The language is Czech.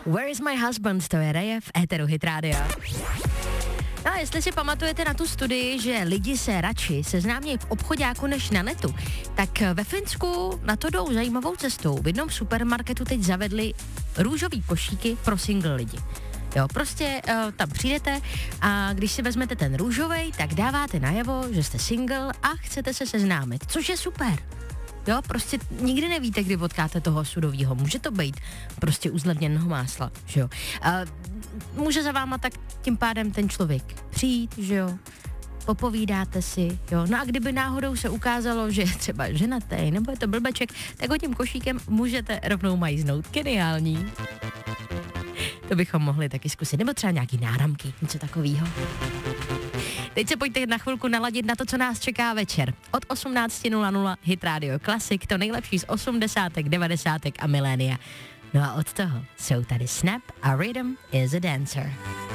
Where is my husband, to je Reje v éteru Hit Rádia. No a jestli si pamatujete na tu studii, že lidi se radši seznámí v obchoďáku než na netu, tak ve Finsku na to jdou zajímavou cestou. V jednom supermarketu teď zavedli růžový košíky pro single lidi. Jo, prostě tam přijdete a když si vezmete ten růžovej, tak dáváte najevo, že jste single a chcete se seznámit, což je super. Jo, prostě nikdy nevíte, kdy potkáte toho sudovýho. Může to být prostě u zlevněného másla, že jo. Může za váma tak tím pádem ten člověk přijít, že jo. Popovídáte si, jo. No a kdyby náhodou se ukázalo, že je třeba ženatý nebo je to blbeček, tak ho tím košíkem můžete rovnou majznout. Geniální. To bychom mohli taky zkusit. Nebo třeba nějaký náramky, něco takového. Teď se pojďte na chvilku naladit na to, co nás čeká večer. Od 18:00 Hit Radio Classic, to nejlepší z 80., 90. a milénia. No a od toho jsou tady Snap a Rhythm is a Dancer.